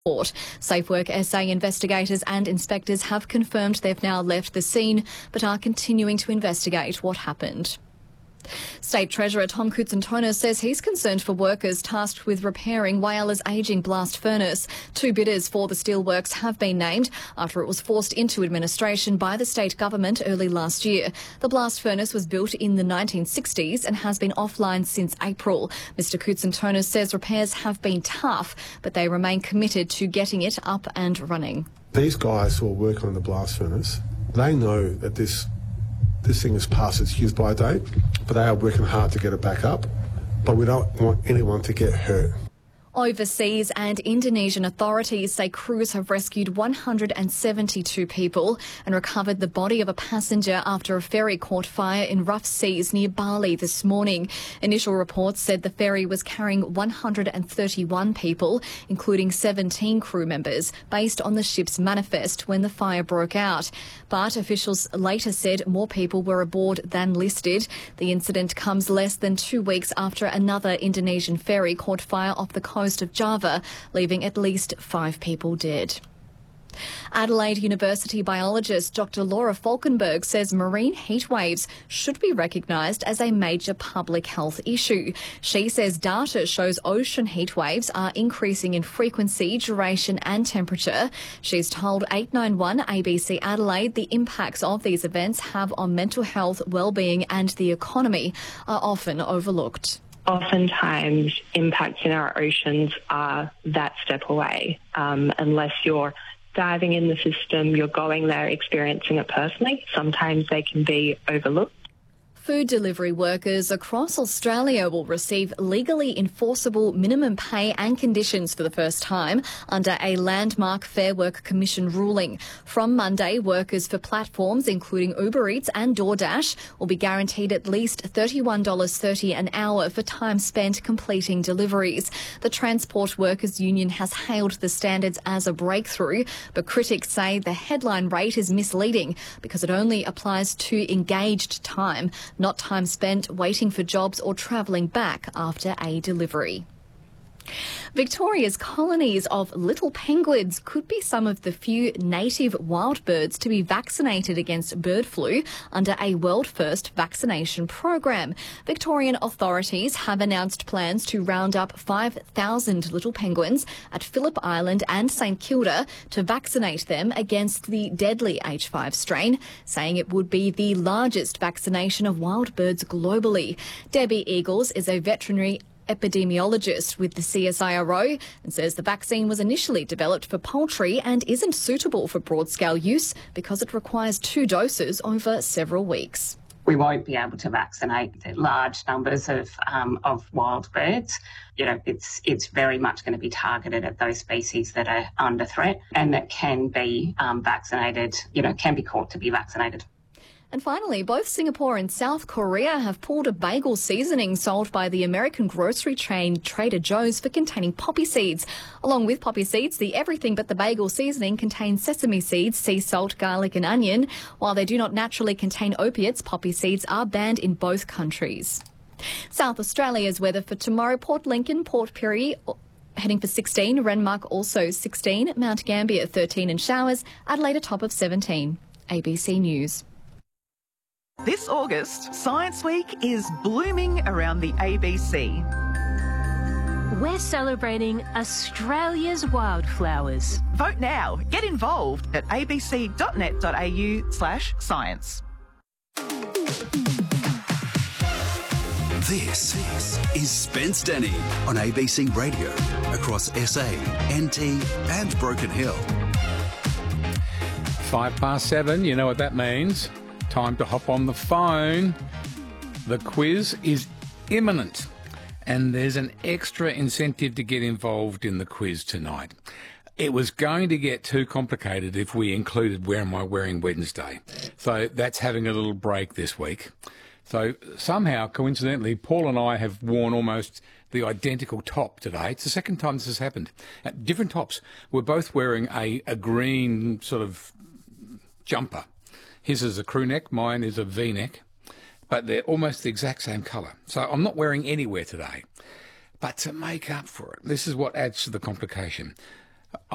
Port. SafeWork SA investigators and inspectors have confirmed they've now left the scene but are continuing to investigate what happened. State Treasurer Tom Koutsantonis says he's concerned for workers tasked with repairing Whyala's ageing blast furnace. 2 bidders for the steelworks have been named after it was forced into administration by the state government early last year. The blast furnace was built in the 1960s and has been offline since April. Mr Koutsantonis says repairs have been tough, but they remain committed to getting it up and running. These guys who are working on the blast furnace, they know that this thing is past its use-by date, but they are working hard to get it back up. But we don't want anyone to get hurt. Overseas and Indonesian authorities say crews have rescued 172 people and recovered the body of a passenger after a ferry caught fire in rough seas near Bali this morning. Initial reports said the ferry was carrying 131 people, including 17 crew members, based on the ship's manifest when the fire broke out. But officials later said more people were aboard than listed. The incident comes less than 2 weeks after another Indonesian ferry caught fire off the coast of Java, leaving at least 5 people dead. Adelaide University biologist Dr Laura Falkenberg says marine heatwaves should be recognised as a major public health issue. She says data shows ocean heatwaves are increasing in frequency, duration and temperature. She's told 891 ABC Adelaide the impacts of these events have on mental health, well-being and the economy are often overlooked. Oftentimes, impacts in our oceans are that step away. Unless you're diving in the system, you're going there, experiencing it personally. Sometimes they can be overlooked. Food delivery workers across Australia will receive legally enforceable minimum pay and conditions for the first time under a landmark Fair Work Commission ruling. From Monday, workers for platforms including Uber Eats and DoorDash will be guaranteed at least $31.30 an hour for time spent completing deliveries. The Transport Workers Union has hailed the standards as a breakthrough, but critics say the headline rate is misleading because it only applies to engaged time, not time spent waiting for jobs or travelling back after a delivery. Victoria's colonies of little penguins could be some of the few native wild birds to be vaccinated against bird flu under a world-first vaccination program. Victorian authorities have announced plans to round up 5,000 little penguins at Phillip Island and St Kilda to vaccinate them against the deadly H5 strain, saying it would be the largest vaccination of wild birds globally. Debbie Eagles is a veterinary epidemiologist with the CSIRO and says the vaccine was initially developed for poultry and isn't suitable for broad-scale use because it requires 2 doses over several weeks. We won't be able to vaccinate large numbers of wild birds. You know, it's very much going to be targeted at those species that are under threat and that can be vaccinated, can be caught to be vaccinated. And finally, both Singapore and South Korea have pulled a bagel seasoning sold by the American grocery chain Trader Joe's for containing poppy seeds. Along with poppy seeds, the everything but the bagel seasoning contains sesame seeds, sea salt, garlic and onion. While they do not naturally contain opiates, poppy seeds are banned in both countries. South Australia's weather for tomorrow: Port Lincoln, Port Pirie heading for 16, Renmark also 16, Mount Gambier 13 and showers, Adelaide a top of 17. ABC News. This August, Science Week is blooming around the ABC. We're celebrating Australia's wildflowers. Vote now. Get involved at abc.net.au/science. This is Spence Denny on ABC Radio across SA, NT and Broken Hill. 7:05, you know what that means. Time to hop on the phone. The quiz is imminent and there's an extra incentive to get involved in the quiz tonight. It was going to get too complicated if we included Where Am I Wearing Wednesday. So that's having a little break this week. So somehow, coincidentally, Paul and I have worn almost the identical top today. It's the second time this has happened. Different tops. We're both wearing a green sort of jumper. His is a crew neck, mine is a V-neck, but they're almost the exact same colour. So I'm not wearing anywhere today. But to make up for it, this is what adds to the complication.